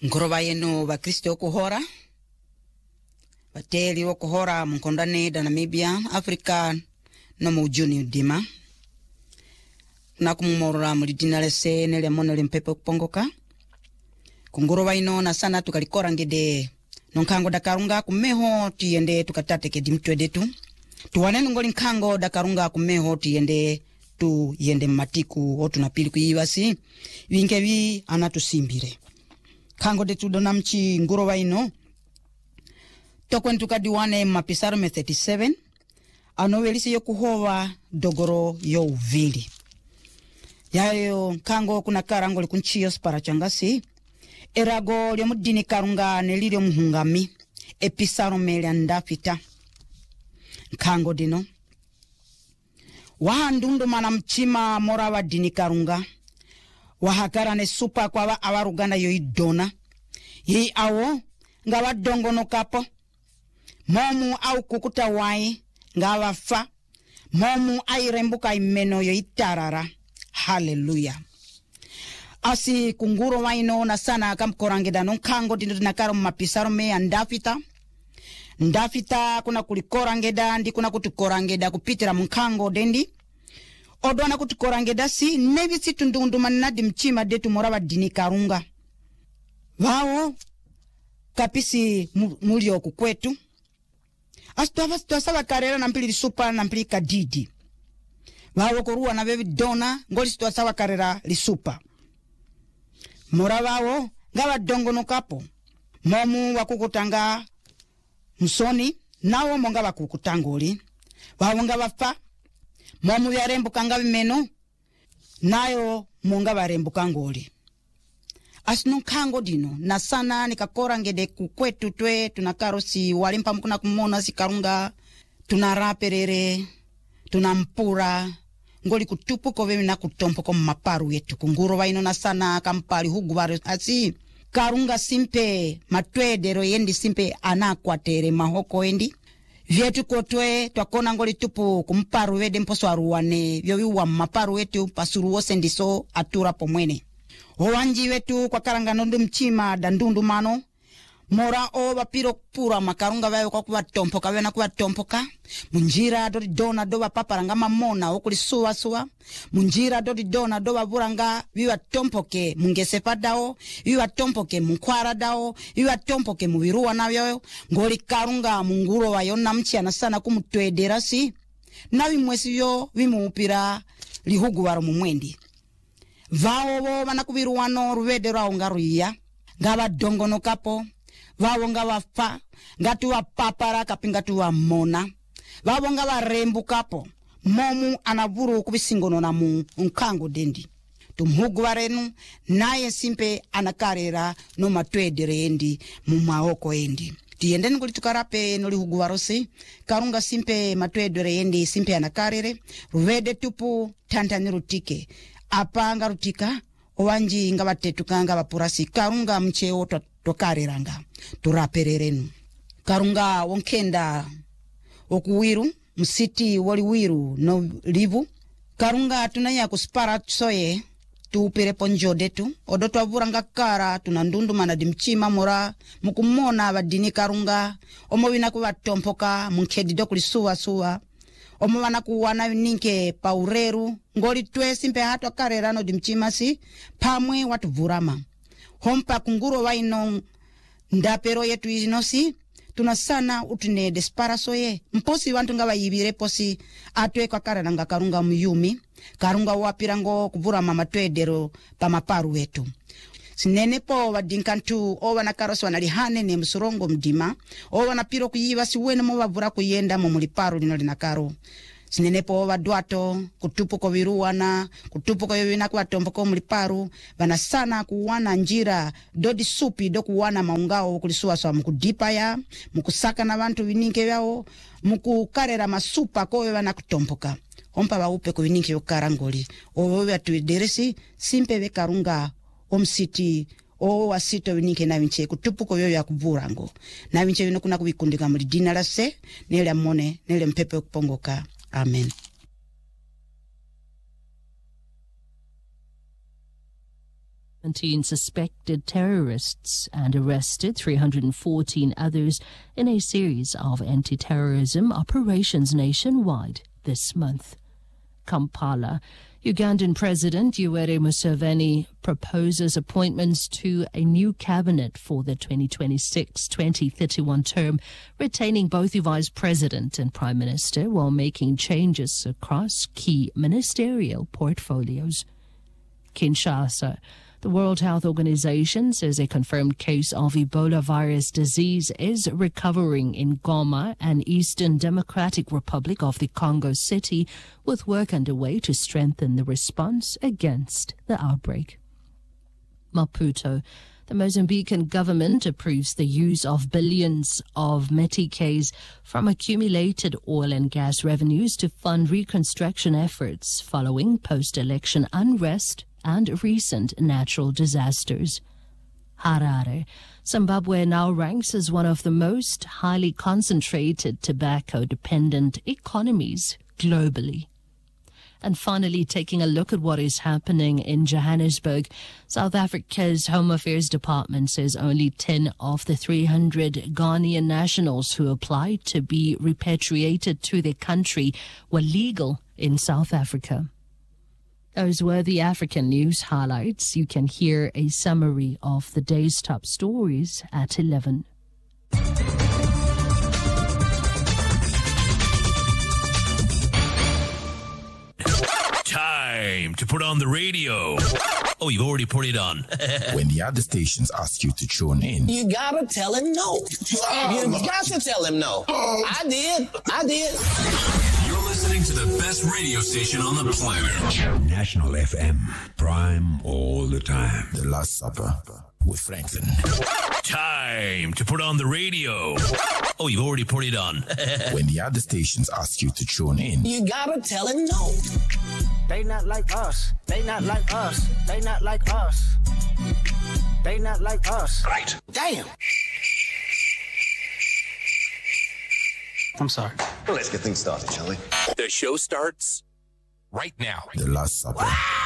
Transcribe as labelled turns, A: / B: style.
A: Nkoroba yenu ba Kristo okuhora. Bateli okuhora mkondane da Namibia, Afrika no mujuni udima. Nakumumorora mulidina lese nele monole mpepe okupongoka. Kungoroba ino na sana tukalikora ngede nonkango dakarunga kumeho tiyende tukatate ke dimtwedetu. Tuwanenu ngoli nkango dakarunga kumeho tiyende tu yende matiku otu na pili kuyiwasi. Winkevi anatusimbire. Kango detu donamchi ngoroba ino. Tokwentuka diwane mapisaro me 37. Anowelisi yokuhova dogoro yo uvili. Yayo kango kuna karangoli kunchios para changasi. Erago lyo mudini karunga nelilyo muhungami. Episaro mele andafita. Kango dino. Wahandundu mana mchima mora wa dini karunga. Wahakara ne supa kwa awarugana yo idona. Yi awo nga wadongo no kapo. Momu au kukuta wai nga wafa. Momu airembuka imeno yo itarara. Hallelujah. Asi kunguro waino na sana kamkorangeda nonkango dino nakaro mapisaro me andafita. Ndafita kuna kulikorangeda ndi kuna kutukorangeda kupitira mkango dendi. Odwana kutukorangeda si nevi si tundundu manadi mchima detu moraba dini karunga. Wao kapisi mulio kukwetu. Asituwa karera na mpili lisupa na mpili kadidi. Wao korua na vevi dona ngoli situwa sawa karera lisupa. Mora wao ngawa dongo no kapo. Momu wakukutanga msoni nawo monga wakukutangoli. Wao ngawa fa. Momu ya rembu kanga vimeno nayo monga wa rembu kangoli. Asinu kango dino na sana nikakora ngede kukwetu twe tunakarosi walimpa mkuna kumona si karunga tunaraperere tunampura ngoli kutupu kowe na kutompo kwa maparu yetu kunguro waino na sana kampali huguwaro asi karunga simpe matwedero yendi simpe anakwatere mahoko endi vyetu kotwe twakona ngoli tupu kumparu wede mposo aruwane vyowiwa maparu wetu pasuru wose ndiso atura pomwene. Owanji wetu kwa karanga nondu mchima dandundu mano. Mora o wapiro pura makarunga wayo kwa kuwa tompoka wena kuwa tompoka. Munjira dodi dona doba paparanga mamona okuli suwa suwa. Munjira dodi dona doba buranga viwa tompoke mungesepa dao. Viwa tompoke munkwara dao. Viwa tompoke muviruwa na yoyo. Ngoli karunga munguro wayo na mchia sana kumutwederasi. Na vimwesi yo vimuupira lihugu waro mumwendi. Vao wanakubiruwano ruwedera ongaruia. Ngawa dongo no kapo. Vao ngawa fa. Ngatuwa papara kapingatuwa mona. Vao ngawa rembu kapo. Momu anavuru kubisingono na unkango dendi. Tumhugu warenu. Naye simpe anakarera no matwedere endi. Mumahoko endi. Tiendeni kulitukarape noli hugu warosi. Karunga simpe matwedere endi simpe anakarere. Ruwede tupu tantani rutike. Apa anga rutika, owanji inga watetuka anga wapurasi, karunga mcheo tokareranga, turapererenu. Karunga wonkenda okuwiru, msiti waliwiru no livu. Karunga tunaya kuspara tsoye, tuupire ponjodetu. Odoto wavuranga kara, tunandundu manadi mchima mora, mukumona wadini karunga, omowina kuwa tompoka, munkedido kulisuwa suwa. Omowana kuwana ninke paureru ngoli twe simpe hato karera no dimchimasi pamwe watu vurama hompa kunguro waino ndapero yetu inosi tunasana utune desparaso ye mposi wantu nga wayibire posi atwe kwa karera nga karunga muyumi karunga wapirango kuvurama matwedero pa maparu wetu sinene po wadinkantu o wanakarosi wanalihane ne msurongo mdima o wanapiro kuyiwa siwene mo wavura kuyenda mo muliparu lino linakaro sinene po wadwato kutupu ko viruwana kutupu ko yowina kwa tomboko muliparu bana sana kuwana njira dodi supi do kuwana maungao kulisuwa so mukudipa ya mukusaka na bantu vininke yao mukukarera masupa ko wana kutompoka hompa waupe ko vininke yokarangoli o wewe tuideresi simpe we karunga omsiti o wasito winike na winche kutupuko yoyo ya kuvurango na winche wino kuna kubikundika muri dina la se nele amone nele mpepe kupongoka amen.
B: 17 suspected terrorists and arrested 314 others in a series of anti-terrorism operations nationwide this month. Kampala. Ugandan President Yoweri Museveni proposes appointments to a new cabinet for the 2026-2031 term, retaining both the Vice President and Prime Minister while making changes across key ministerial portfolios. Kinshasa. The World Health Organization says a confirmed case of Ebola virus disease is recovering in Goma and Eastern Democratic Republic of the Congo city, with work underway to strengthen the response against the outbreak. Maputo. The Mozambican government approves the use of billions of meticais from accumulated oil and gas revenues to fund reconstruction efforts following post-election unrest and recent natural disasters. Harare. Zimbabwe now ranks as one of the most highly concentrated tobacco-dependent economies globally. And finally, taking a look at what is happening in Johannesburg, South Africa's Home Affairs Department says only 10 of the 300 Ghanaian nationals who applied to be repatriated to their country were legal in South Africa. Those were the African news highlights. You can hear a summary of the day's top stories at 11.
C: Time to put on the radio. Oh, you've already put it on.
D: When the other stations ask you to tune in,
E: you gotta tell him no. You got to tell him no. I did.
C: You're listening to the best radio station on the planet.
F: National FM. Prime all the time.
D: The Last Supper with Franklin.
C: Time to put on the radio. Oh, you've already put it on.
D: When the other stations ask you to tune in,
E: you gotta tell him no.
G: They not like us. They not like us. They not like us. They not like us.
C: Right.
E: Damn.
G: I'm sorry.
H: Well, let's get things started, shall we?
C: The show starts right now.
D: The Last Supper.